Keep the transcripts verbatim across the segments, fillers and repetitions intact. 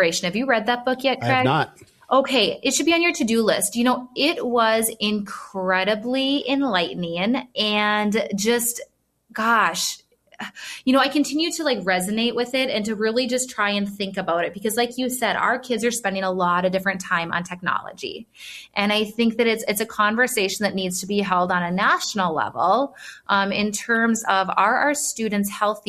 Generation. Have you read that book yet, Craig? I have not. Okay, it should be on your to-do list. You know, it was incredibly enlightening and just, gosh, you know, I continue to like resonate with it and to really just try and think about it because like you said, our kids are spending a lot of different time on technology. And I think that it's it's a conversation that needs to be held on a national level um, in terms of, are our students healthier?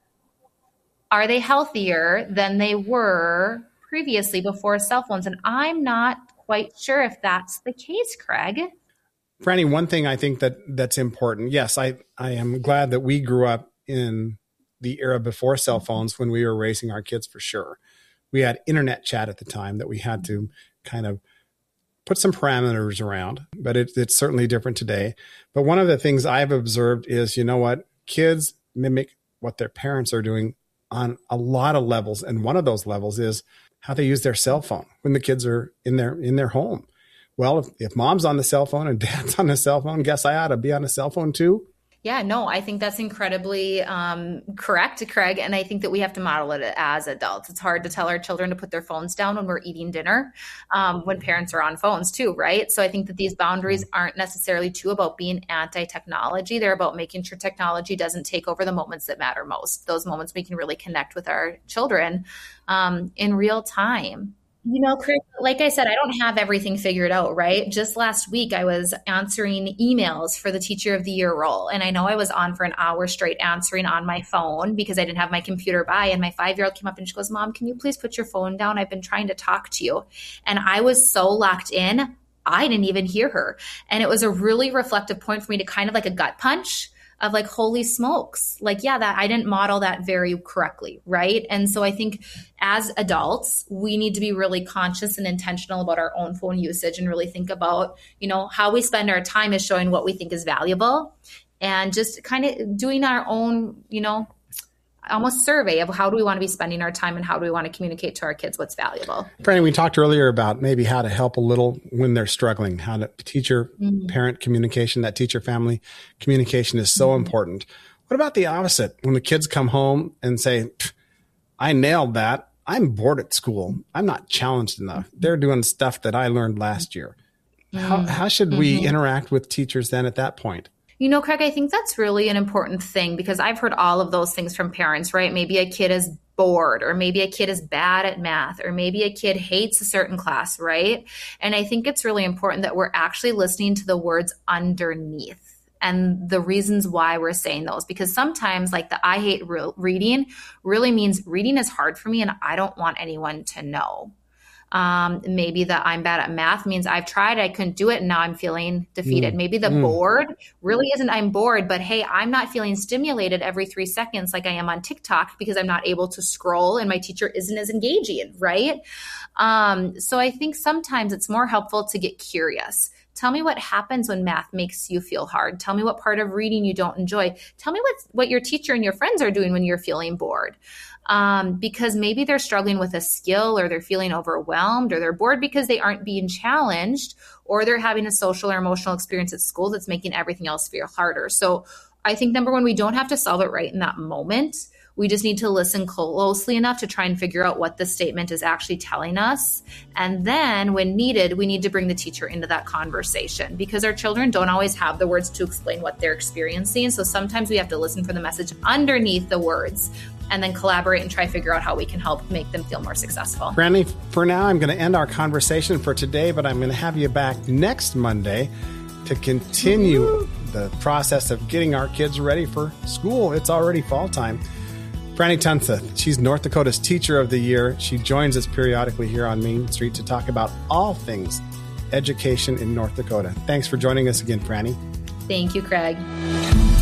Are they healthier than they were previously before cell phones? And I'm not quite sure if that's the case, Craig. Franny, one thing I think that that's important. Yes, I, I am glad that we grew up in the era before cell phones when we were raising our kids for sure. We had internet chat at the time that we had to kind of put some parameters around, but it, it's certainly different today. But one of the things I've observed is, you know what, kids mimic what their parents are doing on a lot of levels. And one of those levels is how they use their cell phone when the kids are in their, in their home. Well, if, if mom's on the cell phone and dad's on the cell phone, guess I ought to be on the cell phone too. Yeah, no, I think that's incredibly um, correct, Craig. And I think that we have to model it as adults. It's hard to tell our children to put their phones down when we're eating dinner, um, when parents are on phones too, right? So I think that these boundaries aren't necessarily too about being anti-technology. They're about making sure technology doesn't take over the moments that matter most, those moments we can really connect with our children um, in real time. You know, Chris, like I said, I don't have everything figured out, right? Just last week, I was answering emails for the Teacher of the Year role. And I know I was on for an hour straight answering on my phone because I didn't have my computer by. And my five-year-old came up and she goes, Mom, can you please put your phone down? I've been trying to talk to you. And I was so locked in, I didn't even hear her. And it was a really reflective point for me to kind of like a gut punch of like, holy smokes, like, yeah, that I didn't model that very correctly, right? And so I think as adults, we need to be really conscious and intentional about our own phone usage and really think about, you know, how we spend our time is showing what we think is valuable and just kind of doing our own, you know, almost survey of how do we want to be spending our time and how do we want to communicate to our kids what's valuable. Franny, we talked earlier about maybe how to help a little when they're struggling, how to teacher mm-hmm. parent communication, that teacher family communication is so mm-hmm. important. What about the opposite? When the kids come home and say, I nailed that. I'm bored at school. I'm not challenged enough. They're doing stuff that I learned last year. Mm-hmm. How, how should mm-hmm. we interact with teachers then at that point? You know, Craig, I think that's really an important thing because I've heard all of those things from parents, right? Maybe a kid is bored or maybe a kid is bad at math or maybe a kid hates a certain class, right? And I think it's really important that we're actually listening to the words underneath and the reasons why we're saying those, because sometimes like the I hate re- reading really means reading is hard for me and I don't want anyone to know. Um, maybe the I'm bad at math means I've tried, I couldn't do it, and now I'm feeling defeated. Mm. Maybe the mm. bored really isn't I'm bored, but hey, I'm not feeling stimulated every three seconds like I am on TikTok because I'm not able to scroll and my teacher isn't as engaging, right? Um, so I think sometimes it's more helpful to get curious. Tell me what happens when math makes you feel hard. Tell me what part of reading you don't enjoy. Tell me what, what your teacher and your friends are doing when you're feeling bored. Um, because maybe they're struggling with a skill or they're feeling overwhelmed or they're bored because they aren't being challenged or they're having a social or emotional experience at school that's making everything else feel harder. So I think number one, we don't have to solve it right in that moment. We just need to listen closely enough to try and figure out what the statement is actually telling us. And then when needed, we need to bring the teacher into that conversation because our children don't always have the words to explain what they're experiencing. So sometimes we have to listen for the message underneath the words and then collaborate and try to figure out how we can help make them feel more successful. Franny, for now, I'm going to end our conversation for today, but I'm going to have you back next Monday to continue mm-hmm. the process of getting our kids ready for school. It's already fall time. Franny Tunseth, she's North Dakota's Teacher of the Year. She joins us periodically here on Main Street to talk about all things education in North Dakota. Thanks for joining us again, Franny. Thank you, Craig.